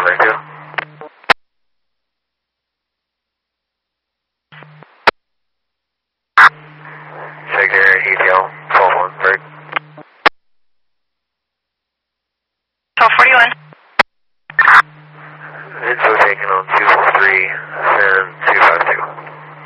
2. Secretary detail 12-1, Bird. 1241. Info taken on 243, send